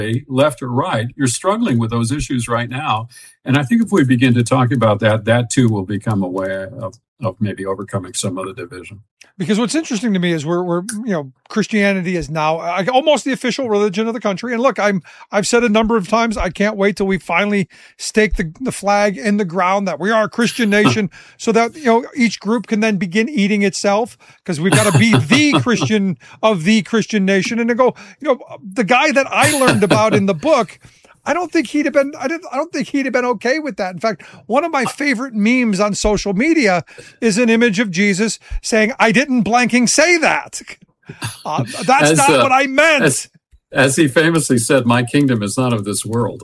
left or right. You're struggling with those issues right now. And I think if we begin to talk about that, that too will become a way of maybe overcoming some of the division. Because what's interesting to me is we're Christianity is now almost the official religion of the country. And look, I've said a number of times, I can't wait till we finally stake the flag in the ground that we are a Christian nation, so that each group can then begin eating itself, because we've got to be the Christian of the Christian nation. And to go, the guy that I learned about in the book, I don't think he'd have been okay with that. In fact, one of my favorite memes on social media is an image of Jesus saying, "I didn't blanking say that. That's not what I meant." As he famously said, "My kingdom is not of this world."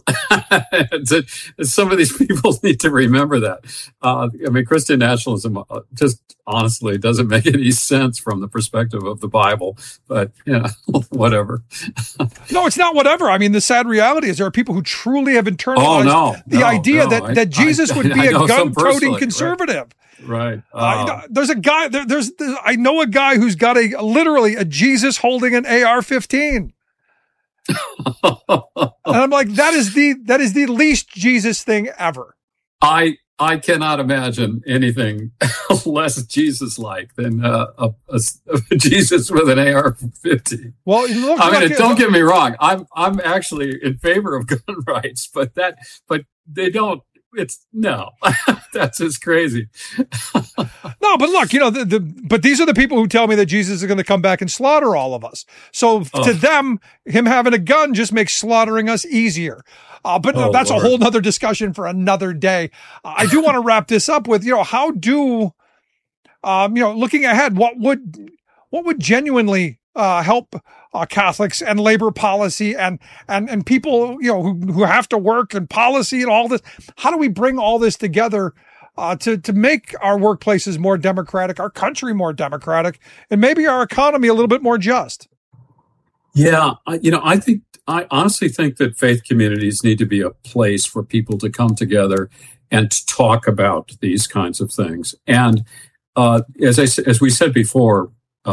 Some of these people need to remember that. Christian nationalism just honestly doesn't make any sense from the perspective of the Bible, but whatever. No, it's not whatever. I mean, the sad reality is there are people who truly have internalized the idea that Jesus would be a gun-toting conservative. Right. There's a guy, I know a guy who's got literally a Jesus holding an AR-15. And I'm like, that is the least Jesus thing ever. I cannot imagine anything less Jesus-like than a Jesus with an AR-15. Well, don't get me wrong. I'm actually in favor of gun rights, but they don't. That's just crazy. No, but look, but these are the people who tell me that Jesus is going to come back and slaughter all of us. So to them, him having a gun just makes slaughtering us easier. But that's Lord. A whole nother discussion for another day. I do want to wrap this up with, how do, looking ahead, what would genuinely help Catholics and labor policy and people, who have to work and policy and all this? How do we bring all this together to make our workplaces more democratic, our country more democratic, and maybe our economy a little bit more just? Yeah, I honestly think that faith communities need to be a place for people to come together and to talk about these kinds of things. And as we said before,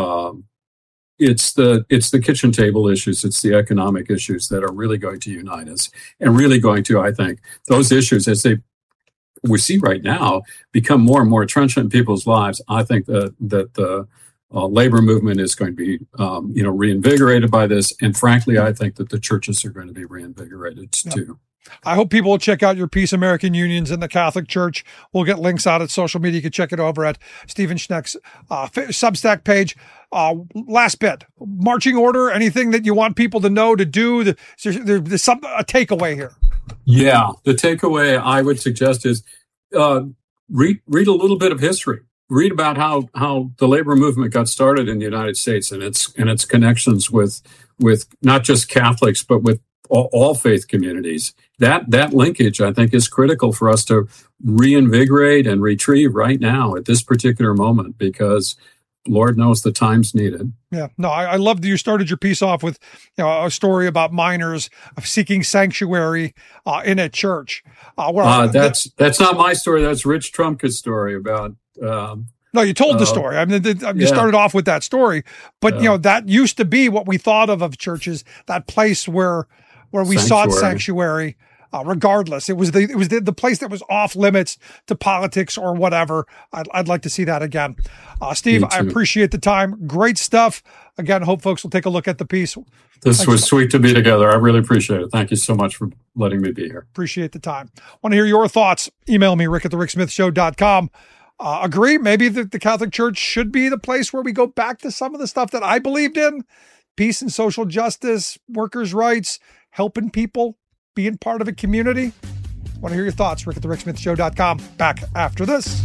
it's the kitchen table issues, it's the economic issues that are really going to unite us, and really going to, I think, those issues we see right now become more and more entrenched in people's lives. I think that the labor movement is going to be, reinvigorated by this. And frankly, I think that the churches are going to be reinvigorated too. I hope people will check out your Peace American Unions in the Catholic Church. We'll get links out at social media. You can check it over at Stephen Schneck's Substack page. Last bit, marching order, anything that you want people to know, to do, there's a takeaway here. Yeah, the takeaway I would suggest is read a little bit of history. Read about how the labor movement got started in the United States and its connections with not just Catholics, but with all faith communities. That linkage, I think, is critical for us to reinvigorate and retrieve right now at this particular moment, because Lord knows the time's needed. Yeah, no, I love that you started your piece off with a story about minors seeking sanctuary in a church. That's not my story. That's Rich Trumka's story about. No, you told the story. I mean, you started off with that story, but that used to be what we thought of churches, that place where we sought sanctuary. Regardless, it was the place that was off limits to politics or whatever. I'd like to see that again. Steve, I appreciate the time. Great stuff. Again, hope folks will take a look at the piece. This was sweet to be together. I really appreciate it. Thank you so much for letting me be here. Appreciate the time. Want to hear your thoughts? Email me, rick@thericksmithshow.com. Agree? Maybe the Catholic Church should be the place where we go back to some of the stuff that I believed in. Peace and social justice, workers' rights, helping people, being part of a community. Want to hear your thoughts? rick@thericksmithshow.com. Back after this.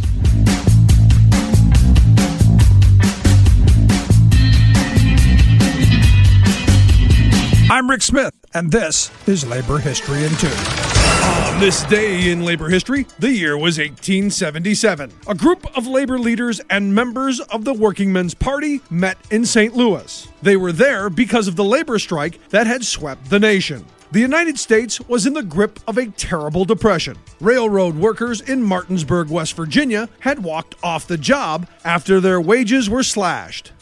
I'm Rick Smith, and this is Labor History in 2. On this day in labor history, the year was 1877. A group of labor leaders and members of the Working Men's Party met in St. Louis. They were there because of the labor strike that had swept the nation. The United States was in the grip of a terrible depression. Railroad workers in Martinsburg, West Virginia had walked off the job after their wages were slashed.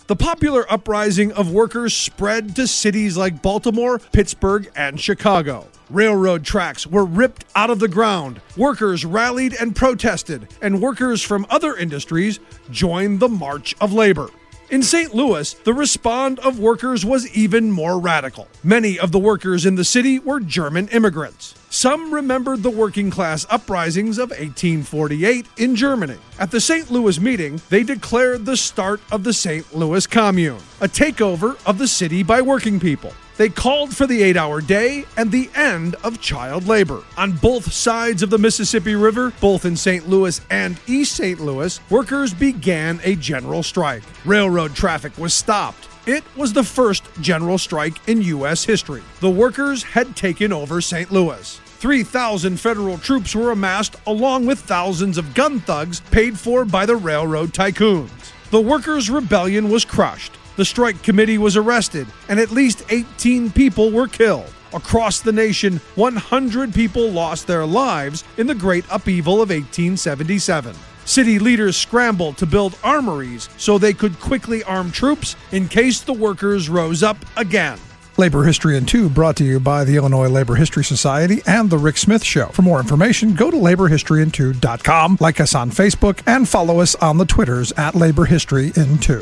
The popular uprising of workers spread to cities like Baltimore, Pittsburgh, and Chicago. Railroad tracks were ripped out of the ground. Workers rallied and protested, and workers from other industries joined the March of Labor. In St. Louis, the response of workers was even more radical. Many of the workers in the city were German immigrants. Some remembered the working class uprisings of 1848 in Germany. At the St. Louis meeting, they declared the start of the St. Louis Commune, a takeover of the city by working people. They called for the 8-hour day and the end of child labor. On both sides of the Mississippi River, both in St. Louis and East St. Louis, workers began a general strike. Railroad traffic was stopped. It was the first general strike in U.S. history. The workers had taken over St. Louis. 3,000 federal troops were amassed along with thousands of gun thugs paid for by the railroad tycoons. The workers' rebellion was crushed. The strike committee was arrested, and at least 18 people were killed. Across the nation, 100 people lost their lives in the Great Upheaval of 1877. City leaders scrambled to build armories so they could quickly arm troops in case the workers rose up again. Labor History in 2 brought to you by the Illinois Labor History Society and The Rick Smith Show. For more information, go to laborhistoryin2.com, like us on Facebook, and follow us on the Twitters at Labor History in 2.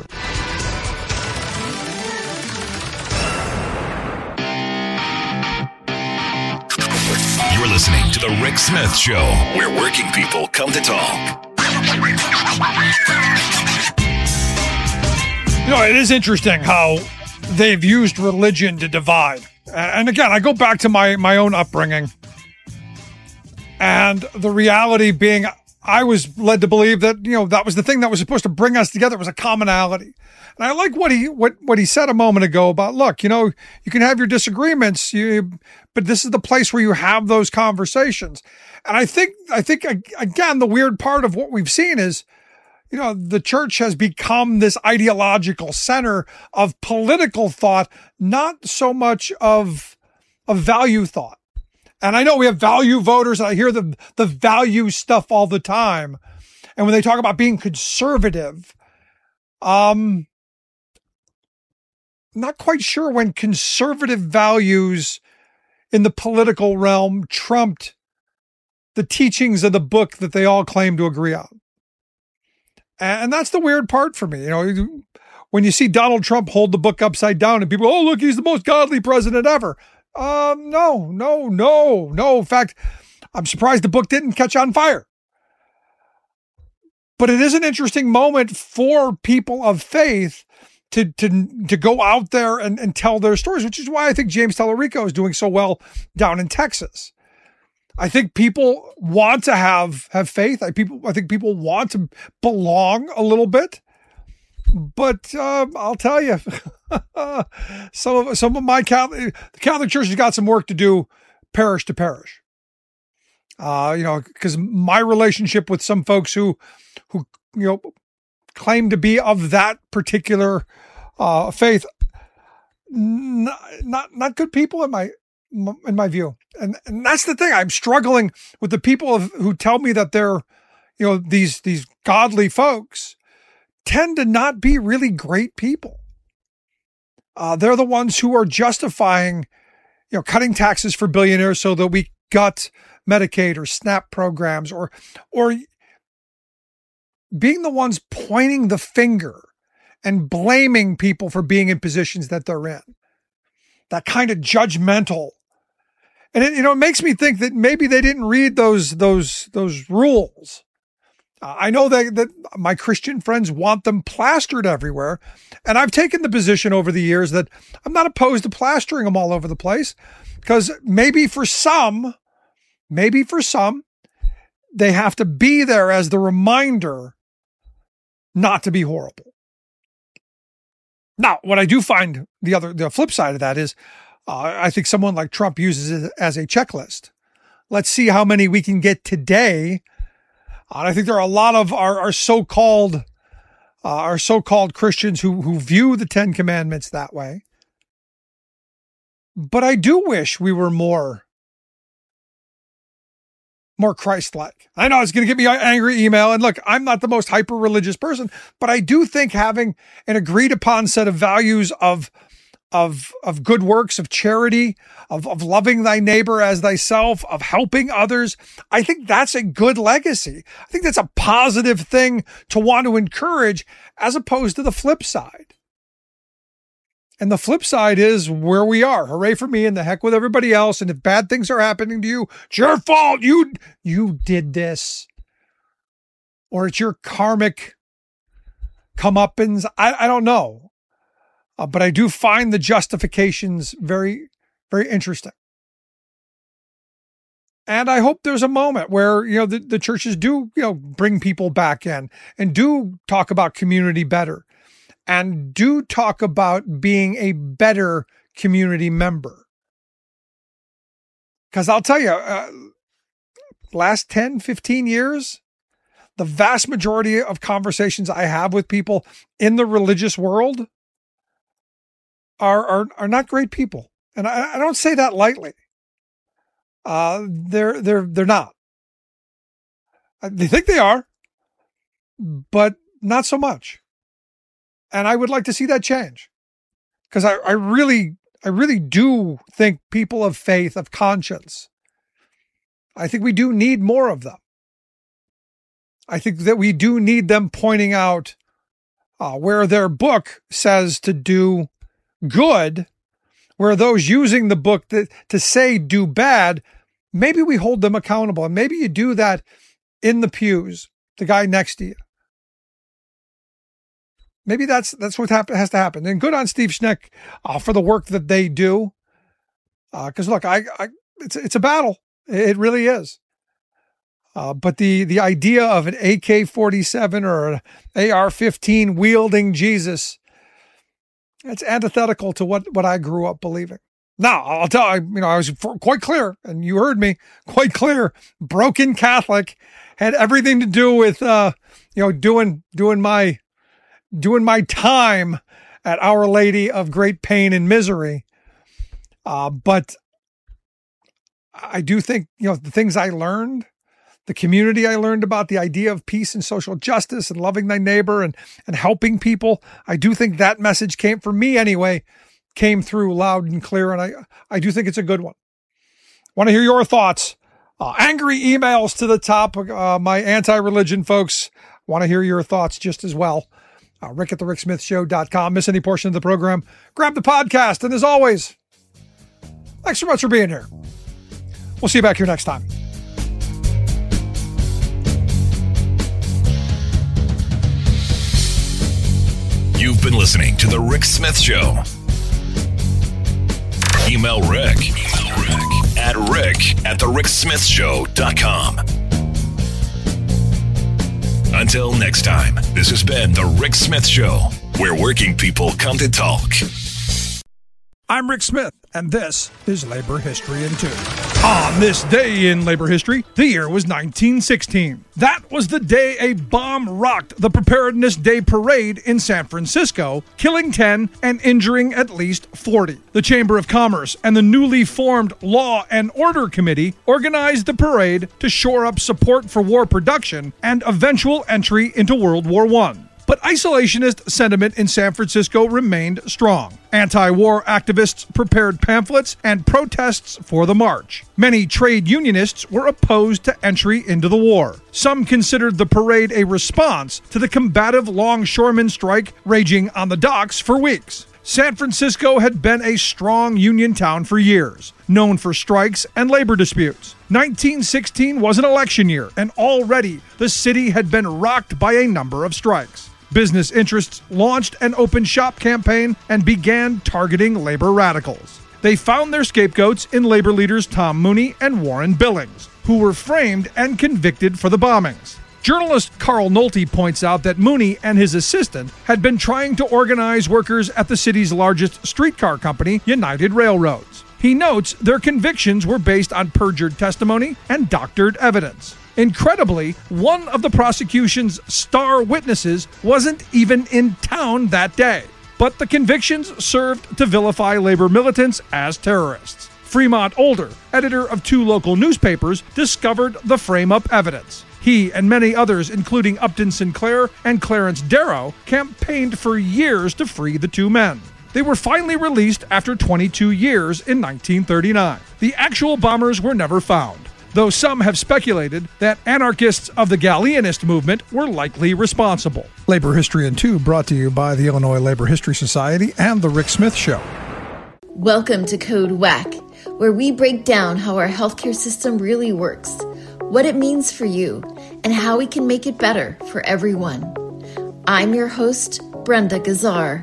You're listening to The Rick Smith Show, where working people come to talk. You know, it is interesting how they've used religion to divide. And again, I go back to my own upbringing. And the reality being, I was led to believe that, you know, that was the thing that was supposed to bring us together. It was a commonality. And I like what he said a moment ago about, look, you know, you can have your disagreements, but this is the place where you have those conversations. And I think again, the weird part of what we've seen is, you know, the church has become this ideological center of political thought, not so much of value thought. And I know we have value voters, and I hear the value stuff all the time. And when they talk about being conservative, not quite sure when conservative values in the political realm trumped the teachings of the book that they all claim to agree on. And that's the weird part for me. You know, when you see Donald Trump hold the book upside down and people, oh, look, he's the most godly president ever. No. In fact, I'm surprised the book didn't catch on fire. But it is an interesting moment for people of faith to go out there and tell their stories, which is why I think James Tallarico is doing so well down in Texas. I think people want to have faith. I think people want to belong a little bit. But I'll tell you, some of the Catholic Church has got some work to do, parish to parish. You know, because my relationship with some folks who you know claim to be of that particular faith, not good people in my view. And that's the thing. I'm struggling with the people who tell me that they're, you know, these godly folks tend to not be really great people. They're the ones who are justifying, you know, cutting taxes for billionaires so that we gut Medicaid or SNAP programs, or being the ones pointing the finger and blaming people for being in positions that they're in. That kind of judgmental. And it makes me think that maybe they didn't read those rules. I know that my Christian friends want them plastered everywhere. And I've taken the position over the years that I'm not opposed to plastering them all over the place, because maybe for some, they have to be there as the reminder not to be horrible. Now, what I do find the flip side of that is, I think someone like Trump uses it as a checklist. Let's see how many we can get today. And I think there are a lot of our so-called Christians who view the Ten Commandments that way. But I do wish we were more more Christ-like. I know it's going to get me an angry email. And look, I'm not the most hyper-religious person, but I do think having an agreed upon set of values of good works, of charity, of loving thy neighbor as thyself, of helping others, I think that's a good legacy. I think that's a positive thing to want to encourage, as opposed to the flip side. And the flip side is where we are. Hooray for me and the heck with everybody else. And if bad things are happening to you, it's your fault. You did this. Or it's your karmic comeuppance. I don't know. But I do find the justifications very, very interesting. And I hope there's a moment where, the churches do, bring people back in and do talk about community better. And do talk about being a better community member. Because I'll tell you, last 10, 15 years, the vast majority of conversations I have with people in the religious world are not great people. And I don't say that lightly. They're not. They think they are, but not so much. And I would like to see that change, because I really do think people of faith, of conscience, I think we do need more of them. I think that we do need them pointing out where their book says to do good, where those using the book to say do bad, maybe we hold them accountable. And maybe you do that in the pews, the guy next to you. Maybe that's what has to happen. And good on Steve Schneck for the work that they do. Because look, it's a battle. It really is. But the idea of an AK-47 or an AR-15 wielding Jesus, it's antithetical to what I grew up believing. Now, I'll tell you, I was quite clear, and you heard me, quite clear, broken Catholic, had everything to do with, doing my time at Our Lady of Great Pain and Misery. But I do think, the things I learned, the community I learned about, the idea of peace and social justice and loving thy neighbor and helping people, I do think that message came, for me anyway, came through loud and clear. And I do think it's a good one. Want to hear your thoughts. Angry emails to the top. My anti-religion folks want to hear your thoughts just as well. Rick at thericksmithshow.com. Miss any portion of the program, grab the podcast. And as always, thanks so much for being here. We'll see you back here next time. You've been listening to The Rick Smith Show. Email Rick at rick@thericksmithshow.com. Until next time, this has been The Rick Smith Show, where working people come to talk. I'm Rick Smith, and this is Labor History in 2. On this day in labor history, the year was 1916. That was the day a bomb rocked the Preparedness Day Parade in San Francisco, killing 10 and injuring at least 40. The Chamber of Commerce and the newly formed Law and Order Committee organized the parade to shore up support for war production and eventual entry into World War I. But isolationist sentiment in San Francisco remained strong. Anti-war activists prepared pamphlets and protests for the march. Many trade unionists were opposed to entry into the war. Some considered the parade a response to the combative longshoremen strike raging on the docks for weeks. San Francisco had been a strong union town for years, known for strikes and labor disputes. 1916 was an election year, and already the city had been rocked by a number of strikes. Business interests launched an open shop campaign and began targeting labor radicals. They found their scapegoats in labor leaders Tom Mooney and Warren Billings, who were framed and convicted for the bombings. Journalist Carl Nolte points out that Mooney and his assistant had been trying to organize workers at the city's largest streetcar company, United Railroads. He notes their convictions were based on perjured testimony and doctored evidence. Incredibly, one of the prosecution's star witnesses wasn't even in town that day. But the convictions served to vilify labor militants as terrorists. Fremont Older, editor of 2 local newspapers, discovered the frame-up evidence. He and many others, including Upton Sinclair and Clarence Darrow, campaigned for years to free the 2 men. They were finally released after 22 years in 1939. The actual bombers were never found, though some have speculated that anarchists of the Galleanist movement were likely responsible. Labor History in 2 brought to you by the Illinois Labor History Society and The Rick Smith Show. Welcome to Code WACK, where we break down how our healthcare system really works, what it means for you, and how we can make it better for everyone. I'm your host, Brenda Gazzar.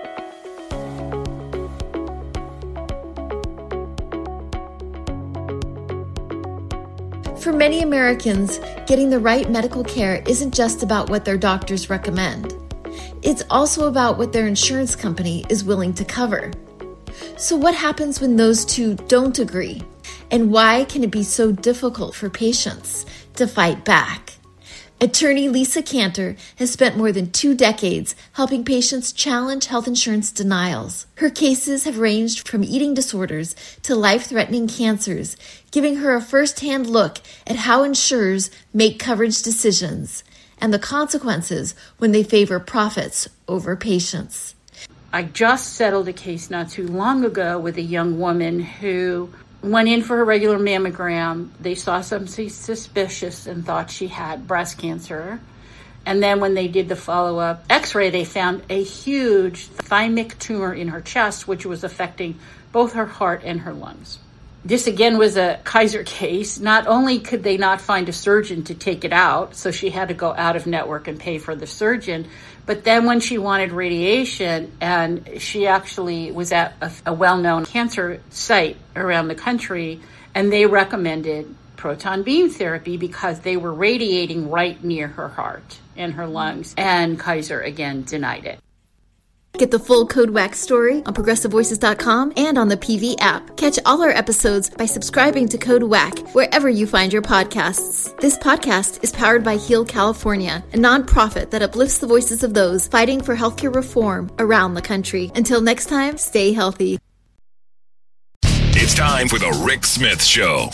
For many Americans, getting the right medical care isn't just about what their doctors recommend. It's also about what their insurance company is willing to cover. So what happens when those two don't agree? And why can it be so difficult for patients to fight back? Attorney Lisa Cantor has spent more than 2 decades helping patients challenge health insurance denials. Her cases have ranged from eating disorders to life-threatening cancers, giving her a first-hand look at how insurers make coverage decisions and the consequences when they favor profits over patients. I just settled a case not too long ago with a young woman who went in for her regular mammogram. They saw something suspicious and thought she had breast cancer. And then when they did the follow-up x-ray, they found a huge thymic tumor in her chest, which was affecting both her heart and her lungs. This again was a Kaiser case. Not only could they not find a surgeon to take it out, so she had to go out of network and pay for the surgeon, but then when she wanted radiation, and she actually was at a well-known cancer site around the country, and they recommended proton beam therapy because they were radiating right near her heart and her lungs, and Kaiser again denied it. Get the full Code WACK story on ProgressiveVoices.com and on the PV app. Catch all our episodes by subscribing to Code WACK wherever you find your podcasts. This podcast is powered by Heal California, a nonprofit that uplifts the voices of those fighting for healthcare reform around the country. Until next time, stay healthy. It's time for the Rick Smith Show.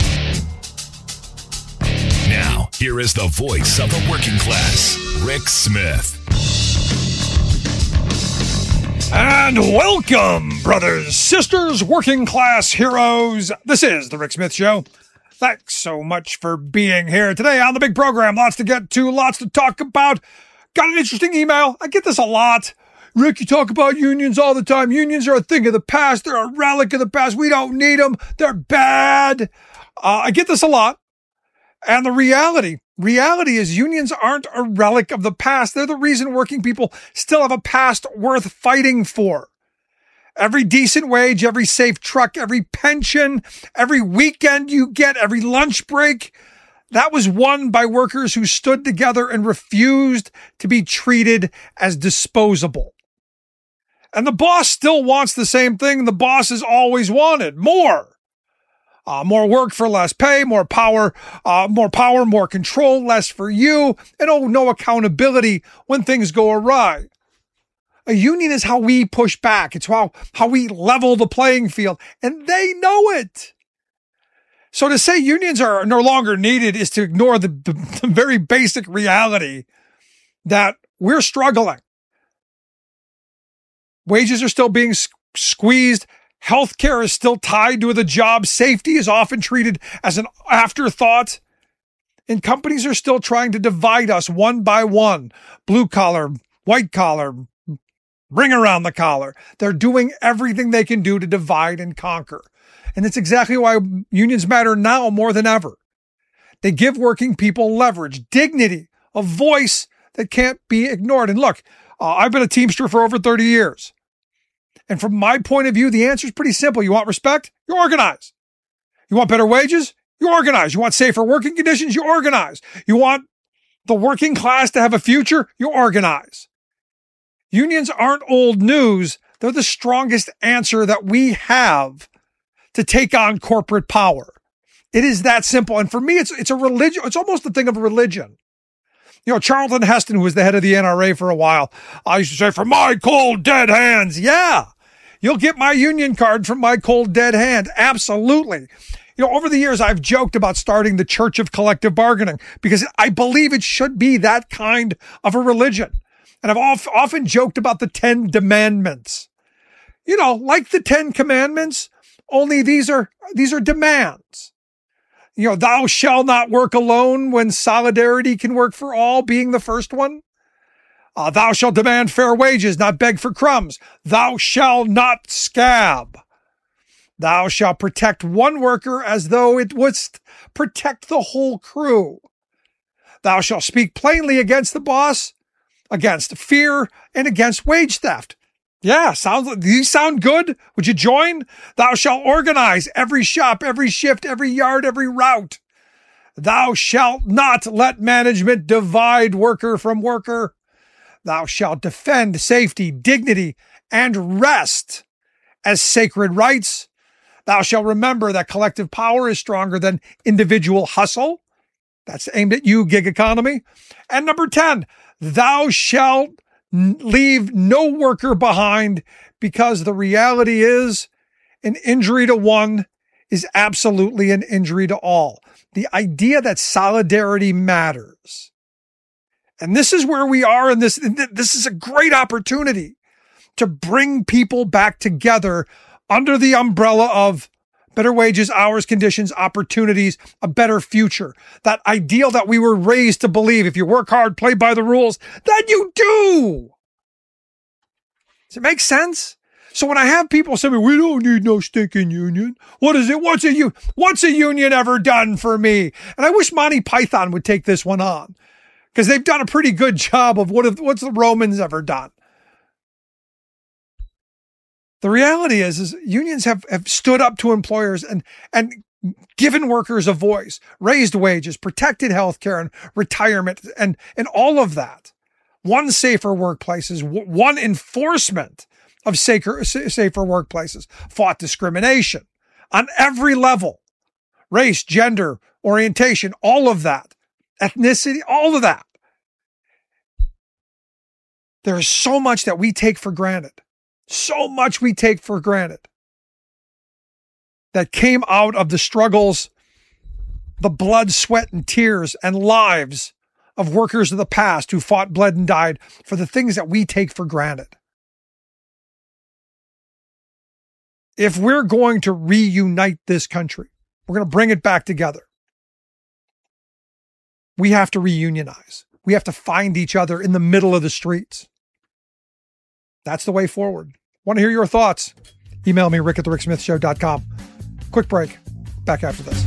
Now, here is the voice of the working class, Rick Smith. And welcome, brothers, sisters, working class heroes. This is the Rick Smith Show. Thanks so much for being here today on the big program. Lots to get to, lots to talk about. Got an interesting email. I get this a lot. Rick, you talk about unions all the time. Unions are a thing of the past. They're a relic of the past. We don't need them. They're bad. I get this a lot. And the reality is unions aren't a relic of the past. They're the reason working people still have a past worth fighting for. Every decent wage, every safe truck, every pension, every weekend you get, every lunch break, that was won by workers who stood together and refused to be treated as disposable. And the boss still wants the same thing the boss has always wanted: more. More work for less pay, more power, more control, less for you, and no accountability when things go awry. A union is how we push back. It's how we level the playing field, and they know it. So to say unions are no longer needed is to ignore the very basic reality that we're struggling. Wages are still being squeezed. Healthcare is still tied to the job. Safety is often treated as an afterthought. And companies are still trying to divide us one by one. Blue collar, white collar, ring around the collar. They're doing everything they can do to divide and conquer. And it's exactly why unions matter now more than ever. They give working people leverage, dignity, a voice that can't be ignored. And look, I've been a Teamster for over 30 years. And from my point of view, the answer is pretty simple. You want respect? You organize. You want better wages? You organize. You want safer working conditions? You organize. You want the working class to have a future? You organize. Unions aren't old news. They're the strongest answer that we have to take on corporate power. It is that simple. And for me, it's a religion. It's almost a thing of a religion. You know, Charlton Heston, who was the head of the NRA for a while, I used to say, "For my cold, dead hands." Yeah. You'll get my union card from my cold dead hand. Absolutely. Over the years, I've joked about starting the Church of Collective Bargaining because I believe it should be that kind of a religion. And I've often joked about the 10 Demandments. Like the 10 Commandments, only these are demands. Thou shalt not work alone when solidarity can work for all being the first one. Thou shalt demand fair wages, not beg for crumbs. Thou shalt not scab. Thou shalt protect one worker as though it wouldst protect the whole crew. Thou shalt speak plainly against the boss, against fear, and against wage theft. Yeah, these sound good. Would you join? Thou shalt organize every shop, every shift, every yard, every route. Thou shalt not let management divide worker from worker. Thou shalt defend safety, dignity, and rest as sacred rights. Thou shalt remember that collective power is stronger than individual hustle. That's aimed at you, gig economy. And number 10, thou shalt leave no worker behind, because the reality is an injury to one is absolutely an injury to all. The idea that solidarity matters. And this is where we are, and this is a great opportunity to bring people back together under the umbrella of better wages, hours, conditions, opportunities, a better future. That ideal that we were raised to believe, if you work hard, play by the rules, that you do. Does it make sense? So when I have people say, we don't need no stinking union. What is it? What's a union ever done for me? And I wish Monty Python would take this one on, because they've done a pretty good job of what's the Romans ever done. The reality is unions have stood up to employers and given workers a voice, raised wages, protected healthcare and retirement, and all of that. Won safer workplaces, won enforcement of safer workplaces, fought discrimination on every level, race, gender, orientation, all of that, ethnicity, all of that. There is so much that we take for granted. So much we take for granted that came out of the struggles, the blood, sweat, and tears and lives of workers of the past who fought, bled, and died for the things that we take for granted. If we're going to reunite this country, we're going to bring it back together, we have to reunionize. We have to find each other in the middle of the streets. That's the way forward. Want to hear your thoughts? Email me, rick@thericksmithshow.com. Quick break. Back after this.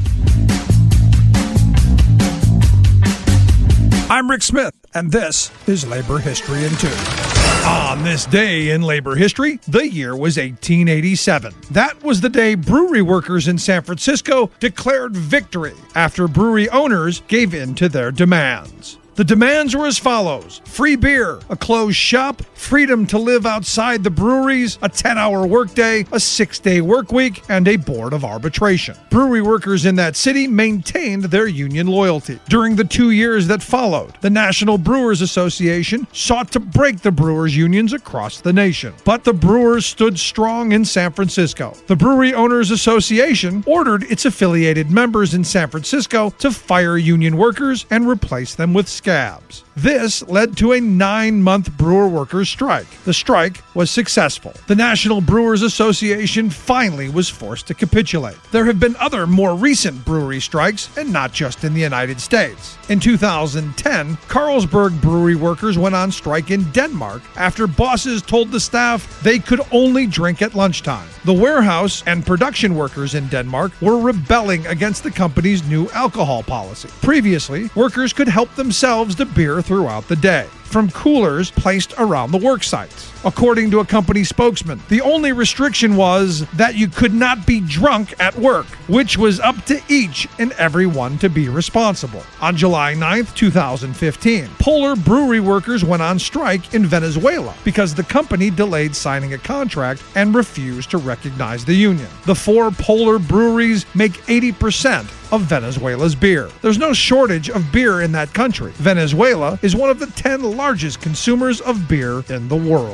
I'm Rick Smith, and this is Labor History in 2. On this day in labor history, the year was 1887. That was the day brewery workers in San Francisco declared victory after brewery owners gave in to their demands. The demands were as follows: free beer, a closed shop, freedom to live outside the breweries, a 10-hour workday, a 6-day work week, and a board of arbitration. Brewery workers in that city maintained their union loyalty. During the 2 years that followed, the National Brewers Association sought to break the brewers' unions across the nation. But the brewers stood strong in San Francisco. The Brewery Owners Association ordered its affiliated members in San Francisco to fire union workers and replace them with scabs. This led to a 9-month brewer workers strike. The strike was successful. The National Brewers Association finally was forced to capitulate. There have been other more recent brewery strikes, and not just in the United States. In 2010, Carlsberg brewery workers went on strike in Denmark after bosses told the staff they could only drink at lunchtime. The warehouse and production workers in Denmark were rebelling against the company's new alcohol policy. Previously, workers could help themselves to beer throughout the day from coolers placed around the work sites. According to a company spokesman, the only restriction was that you could not be drunk at work, which was up to each and every one to be responsible. On July 9th, 2015, Polar brewery workers went on strike in Venezuela because the company delayed signing a contract and refused to recognize the union. The 4 Polar breweries make 80% of Venezuela's beer. There's no shortage of beer in that country. Venezuela is one of the 10 largest consumers of beer in the world.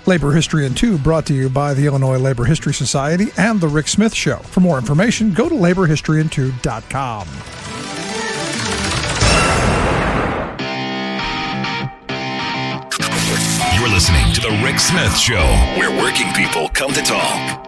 Labor History in 2 brought to you by the Illinois Labor History Society and The Rick Smith Show. For more information, go to laborhistoryin2.com. You're listening to The Rick Smith Show, where working people come to talk.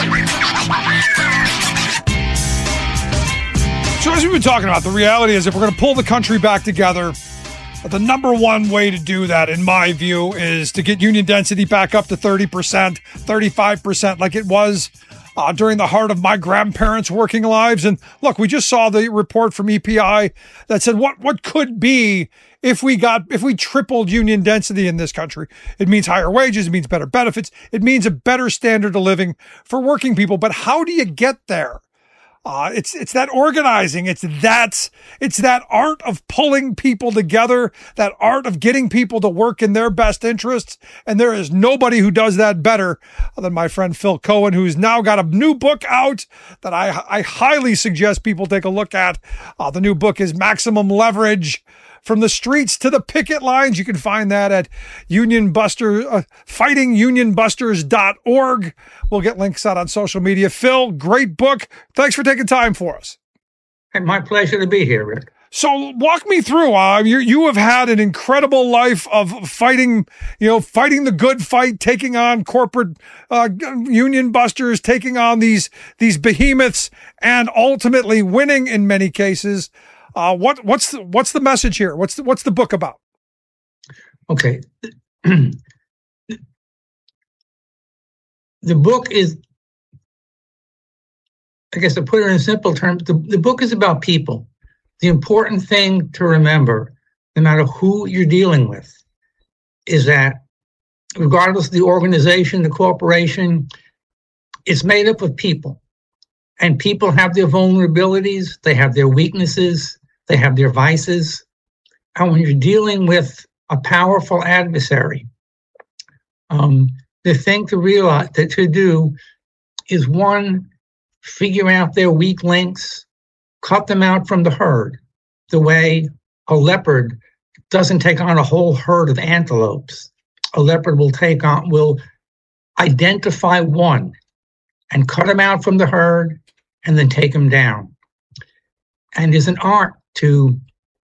So as we've been talking about, the reality is if we're going to pull the country back together, the number one way to do that, in my view, is to get union density back up to 30%, 35%, like it was during the heart of my grandparents' working lives. And look, we just saw the report from EPI that said what could be if we tripled union density in this country. It means higher wages, it means better benefits, it means a better standard of living for working people. But how do you get there? It's that organizing. It's that art of pulling people together, that art of getting people to work in their best interests. And there is nobody who does that better than my friend Phil Cohen, who's now got a new book out that I highly suggest people take a look at. The new book is Maximum Leverage: From the Streets to the Picket Lines. You can find that at fightingunionbusters.org. We'll get links out on social media. Phil, great book. Thanks for taking time for us. And my pleasure to be here, Rick. So walk me through. You have had an incredible life of fighting the good fight, taking on corporate union busters, taking on these behemoths, and ultimately winning in many cases. What's the message here? What's the book about? Okay. The book is, I guess to put it in simple terms, the book is about people. The important thing to remember, no matter who you're dealing with, is that regardless of the organization, the corporation, it's made up of people. And people have their vulnerabilities, they have their weaknesses, they have their vices. And when you're dealing with a powerful adversary, the thing to realize, to do is, one, figure out their weak links, cut them out from the herd, the way a leopard doesn't take on a whole herd of antelopes. A leopard will identify one and cut him out from the herd and then take him down. And there's an art to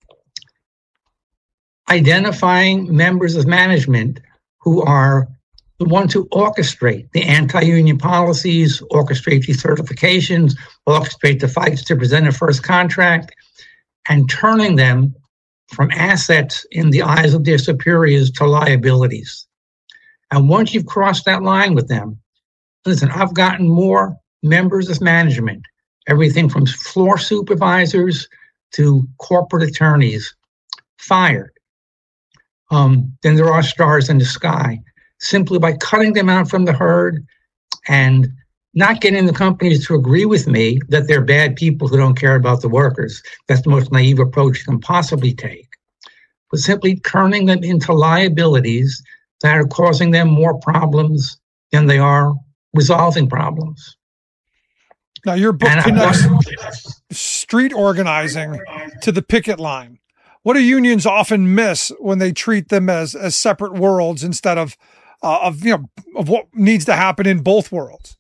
identifying members of management who are the ones who orchestrate the anti-union policies, orchestrate the certifications, orchestrate the fights to present a first contract, and turning them from assets in the eyes of their superiors to liabilities. And once you've crossed that line with them, listen, I've gotten more members of management, everything from floor supervisors to corporate attorneys, fired, than there are stars in the sky, simply by cutting them out from the herd and not getting the companies to agree with me that they're bad people who don't care about the workers. That's the most naive approach you can possibly take. But simply turning them into liabilities that are causing them more problems than they are resolving problems. Now, your book connects street organizing to the picket line. What do unions often miss when they treat them as separate worlds instead of what needs to happen in both worlds?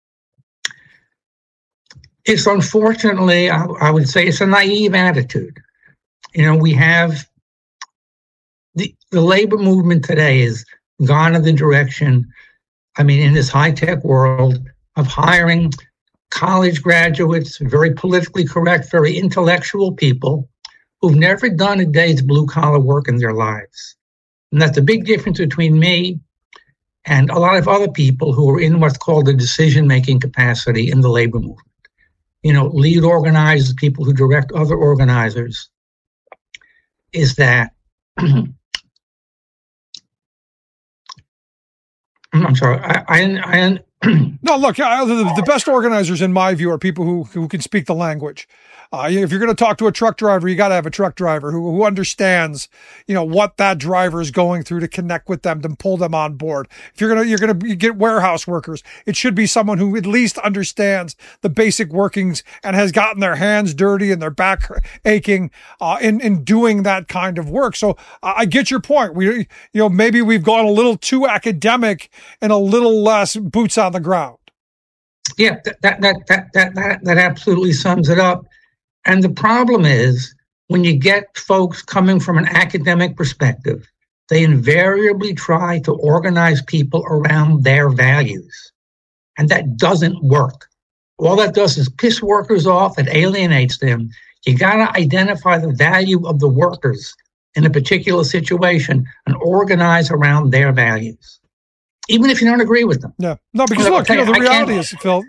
It's unfortunately, I would say, it's a naive attitude. We have the labor movement today has gone in the direction, in this high-tech world, of hiring college graduates, very politically correct, very intellectual people who've never done a day's blue-collar work in their lives. And that's the big difference between me and a lot of other people who are in what's called the decision-making capacity in the labor movement. Lead organizers, people who direct other organizers, is that, I'm sorry, No, look, the best organizers, in my view, are people who can speak the language. If you're going to talk to a truck driver, you got to have a truck driver who understands, what that driver is going through to connect with them, to pull them on board. If you're going to get warehouse workers, it should be someone who at least understands the basic workings and has gotten their hands dirty and their back aching in doing that kind of work. So I get your point. Maybe we've gone a little too academic and a little less boots on the ground. Yeah, that absolutely sums it up. And the problem is, when you get folks coming from an academic perspective, they invariably try to organize people around their values. And that doesn't work. All that does is piss workers off. It alienates them. You got to identify the value of the workers in a particular situation and organize around their values, even if you don't agree with them. Yeah. No, because look, the reality is, Phil,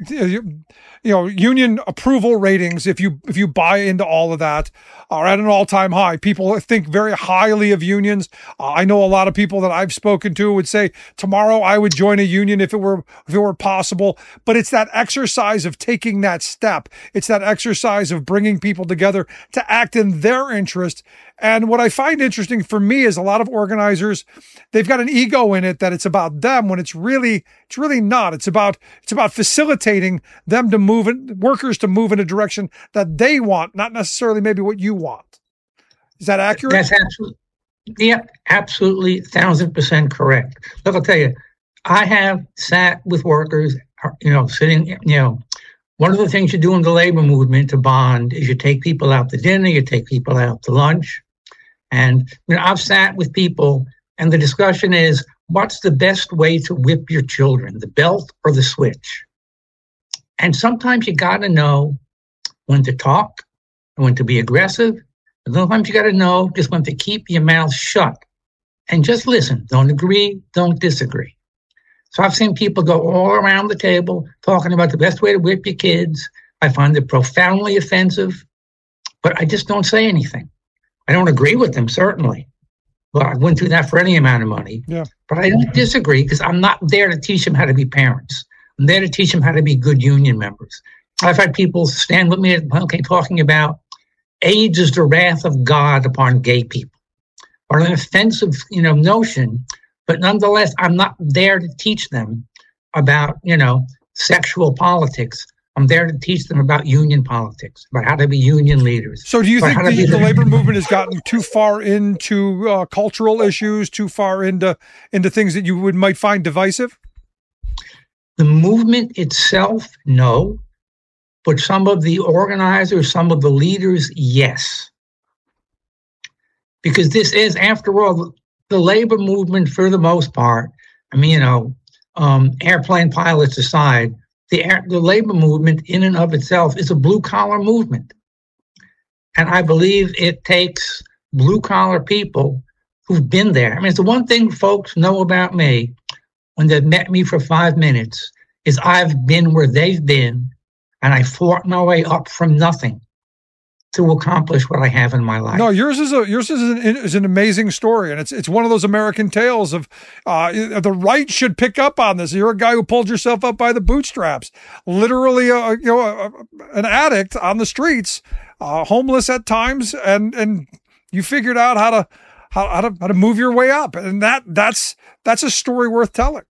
union approval ratings, if you buy into all of that, are at an all-time high. People think very highly of unions. I know a lot of people that I've spoken to would say, tomorrow I would join a union if it were possible. But it's that exercise of taking that step. It's that exercise of bringing people together to act in their interest. And what I find interesting for me is a lot of organizers, they've got an ego in it that it's about them, when it's really not. It's about facilitating them to workers to move in a direction that they want, not necessarily maybe what you want. Is that accurate? That's absolutely 1,000% correct. Look, I'll tell you, I have sat with workers, sitting, one of the things you do in the labor movement to bond is you take people out to dinner, you take people out to lunch. And I've sat with people, and the discussion is, what's the best way to whip your children, the belt or the switch? And sometimes you got to know when to talk and when to be aggressive. And sometimes you got to know just when to keep your mouth shut and just listen. Don't agree, don't disagree. So I've seen people go all around the table talking about the best way to whip your kids. I find it profoundly offensive, but I just don't say anything. I don't agree with them, certainly. Well, I wouldn't do that for any amount of money. Yeah. But I don't disagree, because I'm not there to teach them how to be parents. I'm there to teach them how to be good union members. I've had people stand with me talking about AIDS is the wrath of God upon gay people, or an offensive, notion. But nonetheless, I'm not there to teach them about, sexual politics. I'm there to teach them about union politics, about how to be union leaders. So do you think the labor movement has gotten too far into cultural issues, too far into things that you might find divisive? The movement itself, no. But some of the organizers, some of the leaders, yes. Because this is, after all, the labor movement for the most part. Airplane pilots aside, the labor movement in and of itself is a blue-collar movement. And I believe it takes blue-collar people who've been there. It's the one thing folks know about me when they've met me for 5 minutes is I've been where they've been, and I fought my way up from nothing to accomplish what I have in my life. No, yours is an amazing story, and it's one of those American tales of the right should pick up on this. You're a guy who pulled yourself up by the bootstraps, literally, an addict on the streets, homeless at times, and you figured out how to move your way up, and that's a story worth telling.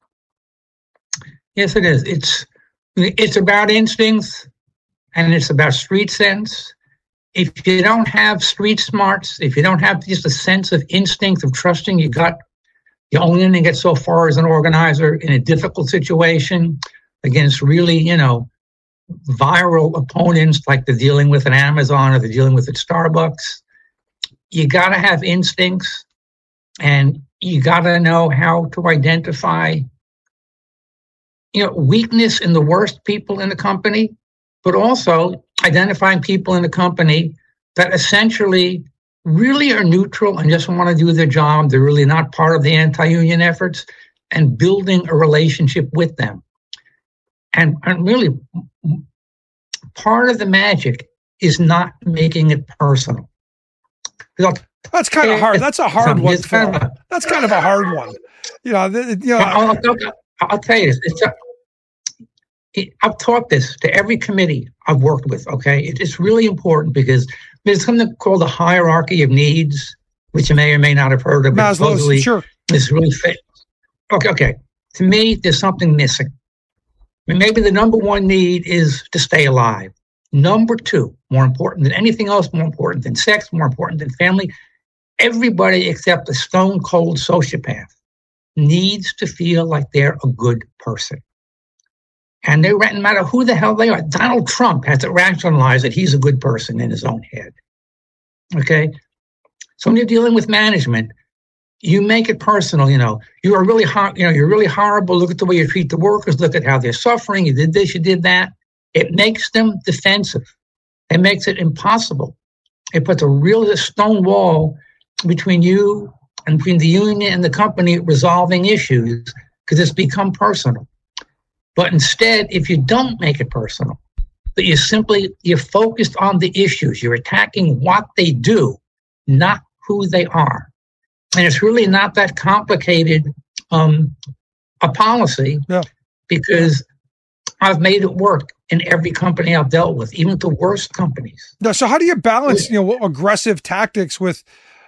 Yes, it is. It's about instincts, and it's about street sense. If you don't have street smarts, if you don't have just a sense of instinct of trusting your gut, you're only going to get so far as an organizer in a difficult situation against really, viral opponents like they're dealing with at Amazon or they're dealing with at Starbucks. You got to have instincts, and you got to know how to identify, weakness in the worst people in the company, but also identifying people in the company that essentially really are neutral and just want to do their job. They're really not part of the anti-union efforts, and building a relationship with them. And really, part of the magic is not making it personal. That's kind of hard. That's a hard one. That's kind of a hard one. I'll tell you, I've taught this to every committee I've worked with, okay? It's really important because there's something called the hierarchy of needs, which you may or may not have heard of. Maslow's, sure. It's really fit. Okay. To me, there's something missing. I mean, maybe the number one need is to stay alive. Number two, more important than anything else, more important than sex, more important than family, everybody except a stone-cold sociopath needs to feel like they're a good person. And no matter who the hell they are, Donald Trump has to rationalize that he's a good person in his own head. Okay? So when you're dealing with management, you make it personal. You're really horrible. Look at the way you treat the workers. Look at how they're suffering. You did this, you did that. It makes them defensive. It makes it impossible. It puts a stone wall between you and between the union and the company resolving issues because it's become personal. But instead, if you don't make it personal, that you're focused on the issues, you're attacking what they do, not who they are. And it's really not that complicated a policy because I've made it work in every company I've dealt with, even the worst companies. Now, so how do you balance, aggressive tactics with,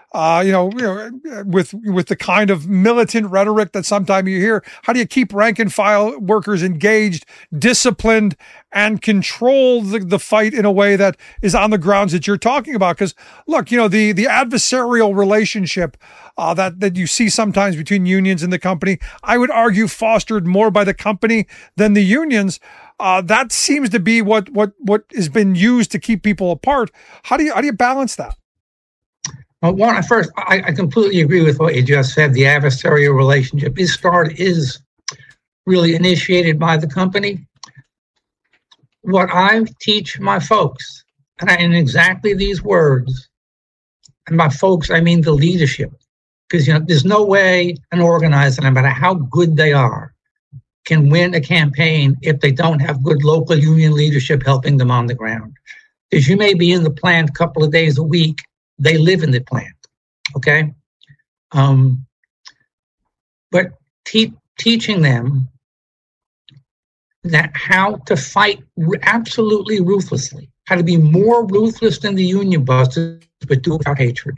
with the kind of militant rhetoric that sometimes you hear? How do you keep rank and file workers engaged, disciplined, and control the fight in a way that is on the grounds that you're talking about? Because look, the adversarial relationship that you see sometimes between unions and the company, I would argue fostered more by the company than the unions. That seems to be what has been used to keep people apart. How do you balance that? Well, first, I completely agree with what you just said. The adversarial relationship is really initiated by the company. What I teach my folks, and in exactly these words, and by folks, I mean the leadership, because there's no way an organizer, no matter how good they are, can win a campaign if they don't have good local union leadership helping them on the ground. Because you may be in the plant a couple of days a week, they live in the plant, okay? But teaching them that how to fight absolutely ruthlessly, how to be more ruthless than the union bosses, but do it without hatred.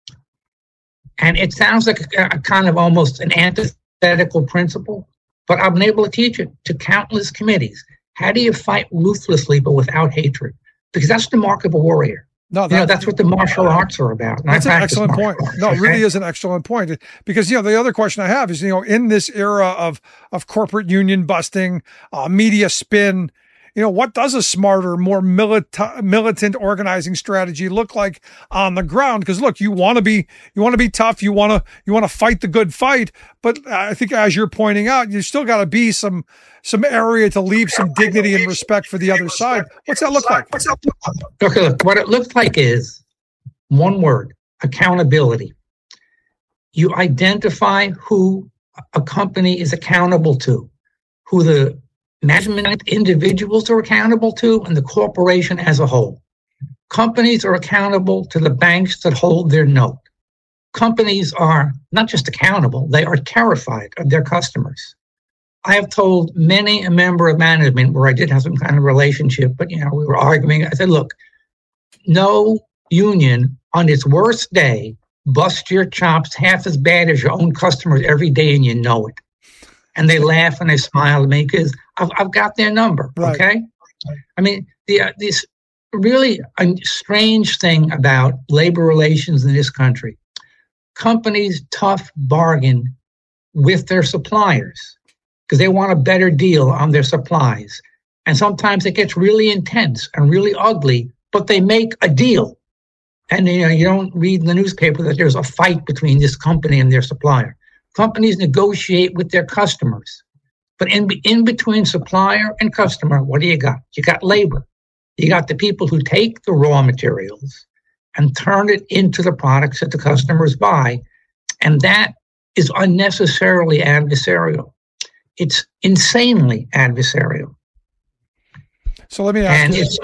And it sounds like a kind of almost an antithetical principle, but I've been able to teach it to countless committees. How do you fight ruthlessly but without hatred? Because that's the mark of a warrior. No, that's what the martial arts are about. And that's an excellent point. No, it really is an excellent point. Because, the other question I have is, in this era of corporate union busting, media spin, what does a smarter, more militant organizing strategy look like on the ground? Because look, you want to be tough. You want to fight the good fight. But I think, as you're pointing out, you still got to be some area to leave some dignity and respect for the other side. What's that look like? Okay, look, what it looks like is one word: accountability. You identify who a company is accountable to, who the management individuals are accountable to, and the corporation as a whole. Companies are accountable to the banks that hold their note. Companies are not just accountable, they are terrified of their customers. I have told many a member of management where I did have some kind of relationship, but we were arguing. I said, look, no union on its worst day busts your chops half as bad as your own customers every day, and you know it. And they laugh and they smile at me because I've got their number. Right. Okay. I mean, this really a strange thing about labor relations in this country. Companies tough bargain with their suppliers because they want a better deal on their supplies. And sometimes it gets really intense and really ugly, but they make a deal. And you don't read in the newspaper that there's a fight between this company and their supplier. Companies negotiate with their customers. But in between supplier and customer, what do you got? You got labor. You got the people who take the raw materials and turn it into the products that the customers buy. And that is unnecessarily adversarial. It's insanely adversarial. So let me ask you,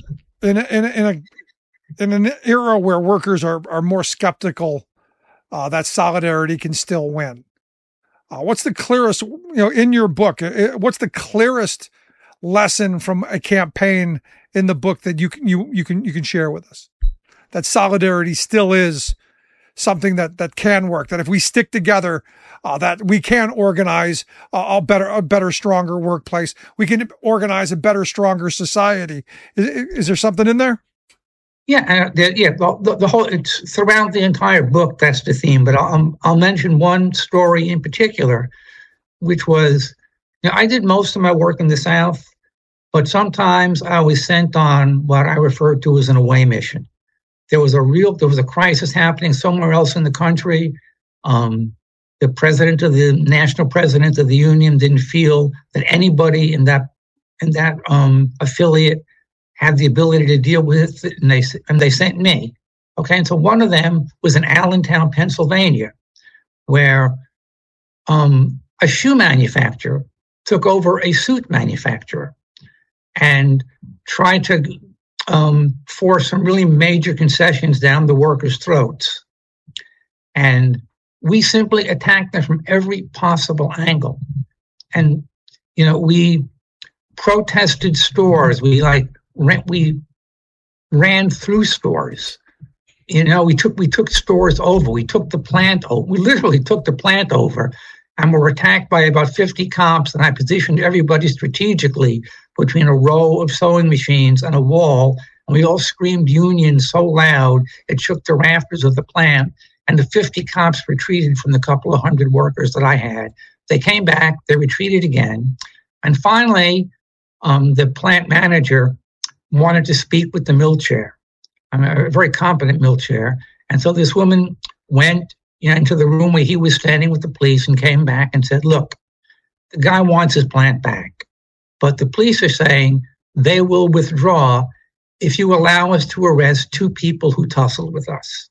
in an era where workers are more skeptical that solidarity can still win, what's the clearest, in your book, what's the clearest lesson from a campaign in the book that you can share with us? That solidarity still is something that can work. That if we stick together, that we can organize a better, stronger workplace. We can organize a better, stronger society. Is there something in there? Yeah, the whole, it's throughout the entire book. That's the theme. But I'll mention one story in particular, which was, I did most of my work in the South, but sometimes I was sent on what I refer to as an away mission. There was a crisis happening somewhere else in the country. The national president of the union didn't feel that anybody in that affiliate had the ability to deal with it, and they sent me. Okay, and so one of them was in Allentown, Pennsylvania, where a shoe manufacturer took over a suit manufacturer and tried to force some really major concessions down the workers' throats. And we simply attacked them from every possible angle. And, we protested stores. We ran through stores. We took stores over. We took the plant over. We literally took the plant over, and were attacked by about 50 cops. And I positioned everybody strategically between a row of sewing machines and a wall. And we all screamed union so loud it shook the rafters of the plant. And the 50 cops retreated from the couple of hundred workers that I had. They came back. They retreated again. And finally, the plant manager wanted to speak with the mill chair. I'm a very competent mill chair. And so this woman went into the room where he was standing with the police and came back and said, look, the guy wants his plant back, but the police are saying they will withdraw if you allow us to arrest 2 people who tussled with us.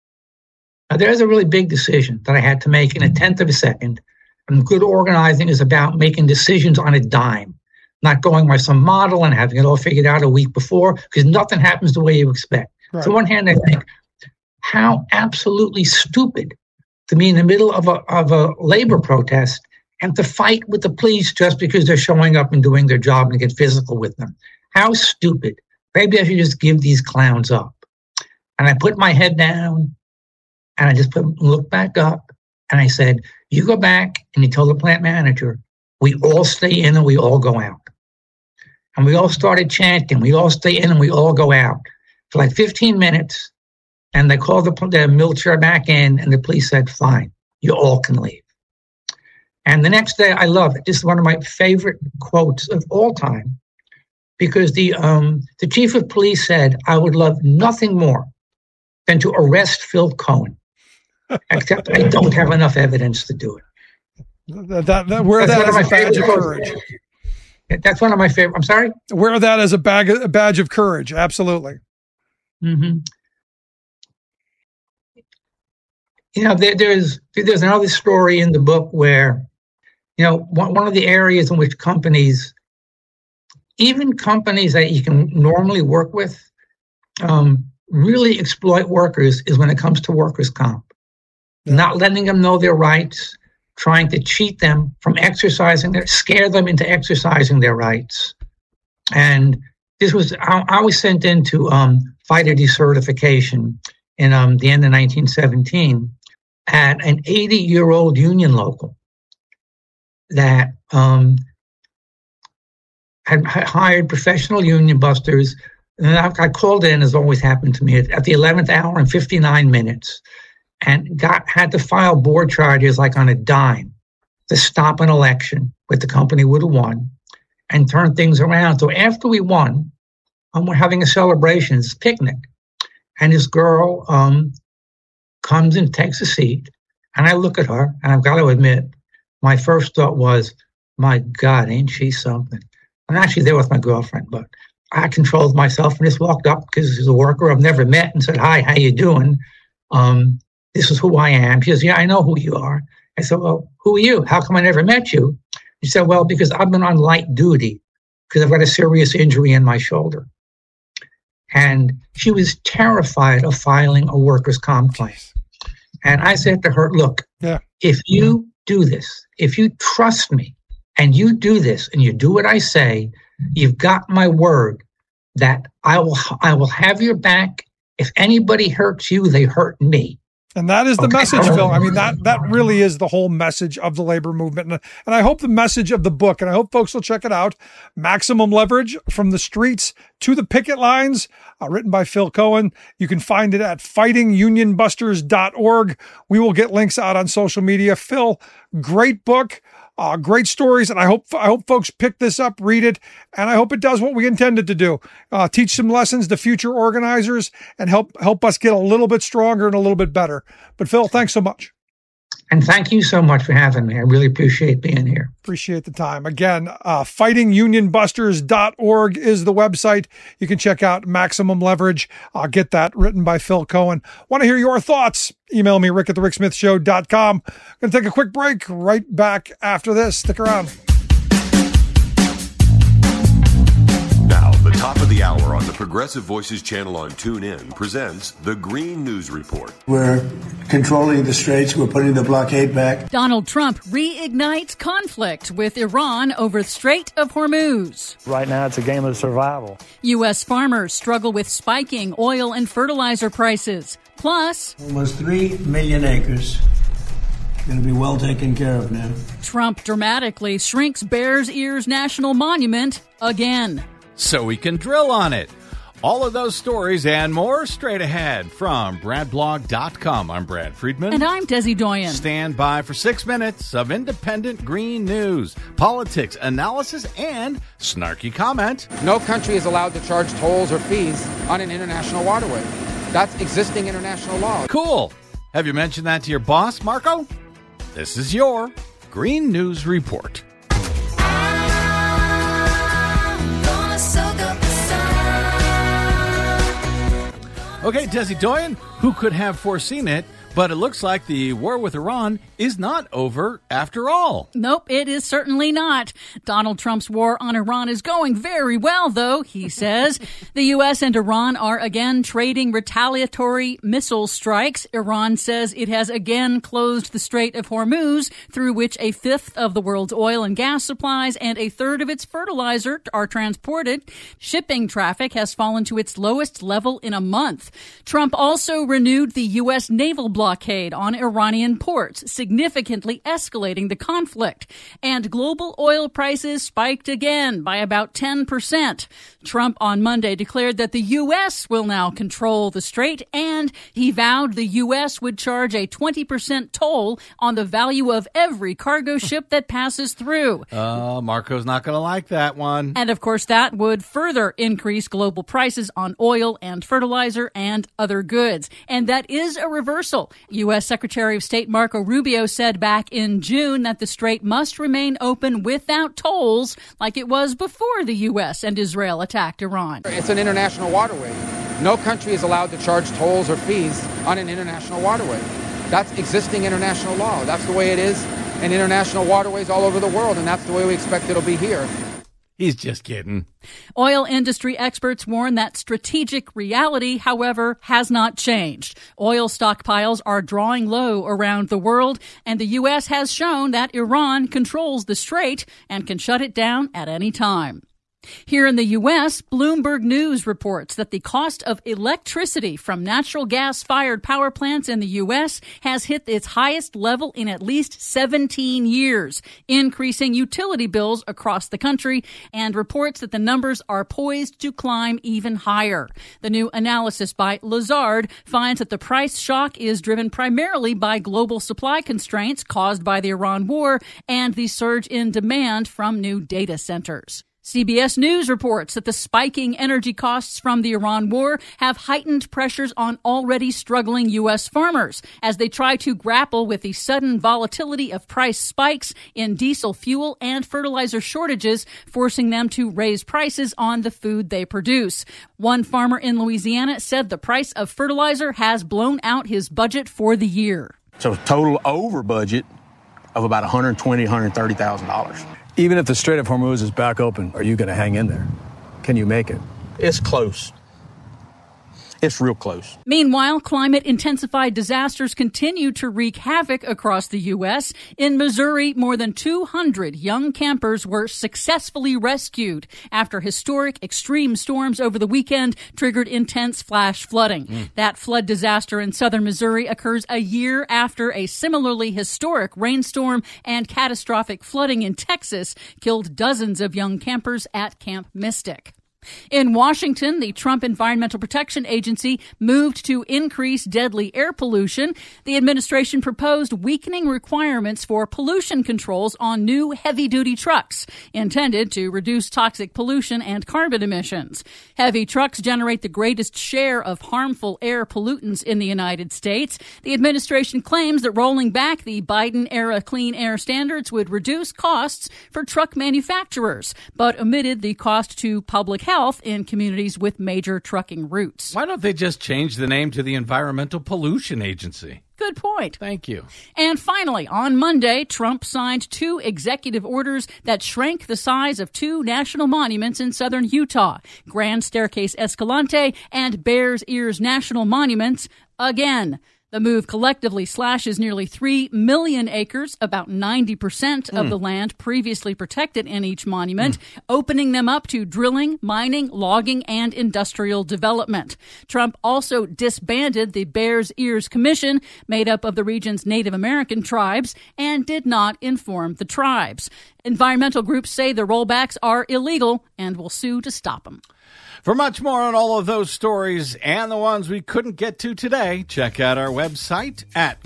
Now, there's a really big decision that I had to make in a tenth of a second. And good organizing is about making decisions on a dime, not going by some model and having it all figured out a week before, because nothing happens the way you expect. Right. So on one hand, I think, how absolutely stupid to be in the middle of a labor protest and to fight with the police just because they're showing up and doing their job and get physical with them. How stupid. Maybe I should just give these clowns up. And I put my head down and I just looked back up and I said, you go back and you tell the plant manager, we all stay in and we all go out. And we all started chanting, we all stay in and we all go out for like 15 minutes. And they called the mill chair back in, and the police said, fine, you all can leave. And the next day, I love it. This is one of my favorite quotes of all time, because the chief of police said, I would love nothing more than to arrest Phil Cohen, except I don't have enough evidence to do it. Wear that as a badge of courage. That's one of my favorite. I'm sorry? Wear that as a badge of courage. Absolutely. Mm-hmm. There's another story in the book where, one of the areas in which companies, even companies that you can normally work with, really exploit workers is when it comes to workers' comp. Yeah. Not letting them know their rights, trying to cheat them from scare them into exercising their rights. And this was, I was sent into fighter decertification in the end of 1917. At an 80-year-old union local that had hired professional union busters. And I called in, as always happened to me, at the 11th hour and 59 minutes, and had to file board charges like on a dime to stop an election where the company would have won and turn things around. So after we won, we're having a celebration, this picnic, and this girl comes and takes a seat, and I look at her, and I've got to admit, my first thought was, my God, ain't she something? I'm actually there with my girlfriend, but I controlled myself and just walked up because she's a worker I've never met and said, hi, how you doing? This is who I am. She says, yeah, I know who you are. I said, well, who are you? How come I never met you? She said, well, because I've been on light duty because I've got a serious injury in my shoulder. And she was terrified of filing a workers' comp claim. And I said to her, look, if you do this, if you trust me and you do this and you do what I say, you've got my word that I will have your back. If anybody hurts you, they hurt me. And that is the message, Phil. I mean, that really is the whole message of the labor movement. And I hope the message of the book, and I hope folks will check it out, Maximum Leverage, From the Streets to the Picket Lines, written by Phil Cohen. You can find it at fightingunionbusters.org. We will get links out on social media. Phil, great book. Great stories, and I hope folks pick this up, read it, and I hope it does what we intended to do: teach some lessons to future organizers and help us get a little bit stronger and a little bit better. But Phil, thanks so much. And thank you so much for having me. I really appreciate being here. Appreciate the time. Again, fightingunionbusters.org is the website. You can check out Maximum Leverage. Get that, written by Phil Cohen. Want to hear your thoughts? Email me, rick@thericksmithshow.com. Going to take a quick break. Right back after this. Stick around. Now, the top of the hour on the Progressive Voices channel on TuneIn presents the Green News Report. We're controlling the straits. We're putting the blockade back. Donald Trump reignites conflict with Iran over Strait of Hormuz. Right now, it's a game of survival. U.S. farmers struggle with spiking oil and fertilizer prices. Plus, almost 3 million acres. Going to be well taken care of now. Trump dramatically shrinks Bears Ears National Monument again, so we can drill on it. All of those stories and more straight ahead from BradBlog.com. I'm Brad Friedman. And I'm Desi Doyen. Stand by for 6 minutes of independent green news, politics, analysis, and snarky comment. No country is allowed to charge tolls or fees on an international waterway. That's existing international law. Cool. Have you mentioned that to your boss, Marco? This is your Green News Report. Okay, Desi Doyen, who could have foreseen it? But it looks like the war with Iran is not over after all. Nope, it is certainly not. Donald Trump's war on Iran is going very well, though, he says. The U.S. and Iran are again trading retaliatory missile strikes. Iran says it has again closed the Strait of Hormuz, through which a fifth of the world's oil and gas supplies and a third of its fertilizer are transported. Shipping traffic has fallen to its lowest level in a month. Trump also renewed the U.S. naval blockade on Iranian ports, significantly escalating the conflict. And global oil prices spiked again by about 10%. Trump on Monday declared that the U.S. will now control the strait, and he vowed the U.S. would charge a 20% toll on the value of every cargo ship that passes through. Marco's not going to like that one. And of course, that would further increase global prices on oil and fertilizer and other goods. And that is a reversal. U.S. Secretary of State Marco Rubio said back in June that the strait must remain open without tolls like it was before the U.S. and Israel attacked Iran. It's an international waterway. No country is allowed to charge tolls or fees on an international waterway. That's existing international law. That's the way it is in international waterways all over the world, and that's the way we expect it'll be here. He's just kidding. Oil industry experts warn that strategic reality, however, has not changed. Oil stockpiles are drawing low around the world, and the U.S. has shown that Iran controls the strait and can shut it down at any time. Here in the U.S., Bloomberg News reports that the cost of electricity from natural gas-fired power plants in the U.S. has hit its highest level in at least 17 years, increasing utility bills across the country, and reports that the numbers are poised to climb even higher. The new analysis by Lazard finds that the price shock is driven primarily by global supply constraints caused by the Iran war and the surge in demand from new data centers. CBS News reports that the spiking energy costs from the Iran war have heightened pressures on already struggling U.S. farmers as they try to grapple with the sudden volatility of price spikes in diesel fuel and fertilizer shortages, forcing them to raise prices on the food they produce. One farmer in Louisiana said the price of fertilizer has blown out his budget for the year. So total over budget of about $120,000, $130,000. Even if the Strait of Hormuz is back open, are you going to hang in there? Can you make it? It's close. It's real close. Meanwhile, climate-intensified disasters continue to wreak havoc across the U.S. In Missouri, more than 200 young campers were successfully rescued after historic extreme storms over the weekend triggered intense flash flooding. That flood disaster in southern Missouri occurs a year after a similarly historic rainstorm and catastrophic flooding in Texas killed dozens of young campers at Camp Mystic. In Washington, the Trump Environmental Protection Agency moved to increase deadly air pollution. The administration proposed weakening requirements for pollution controls on new heavy-duty trucks, intended to reduce toxic pollution and carbon emissions. Heavy trucks generate the greatest share of harmful air pollutants in the United States. The administration claims that rolling back the Biden-era clean air standards would reduce costs for truck manufacturers, but omitted the cost to public health in communities with major trucking routes. Why don't they just change the name to the Environmental Pollution Agency? Good point. Thank you. And finally, on Monday, Trump signed 2 executive orders that shrank the size of 2 national monuments in southern Utah, Grand Staircase Escalante and Bears Ears National Monuments, again. The move collectively slashes nearly 3 million acres, about 90% of the land previously protected in each monument, opening them up to drilling, mining, logging, and industrial development. Trump also disbanded the Bears Ears Commission, made up of the region's Native American tribes, and did not inform the tribes. Environmental groups say the rollbacks are illegal and will sue to stop them. For much more on all of those stories and the ones we couldn't get to today, check out our website at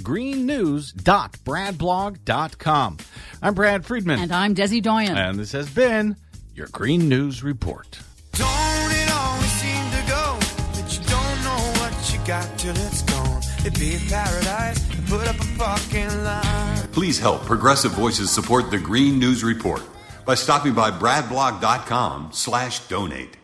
greennews.bradblog.com. I'm Brad Friedman. And I'm Desi Doyen. And this has been your Green News Report. Don't it always seem to go that you don't know what you got till it's gone? It'd be a paradise to put up a fucking line. Please help Progressive Voices support the Green News Report by stopping by bradblog.com/donate.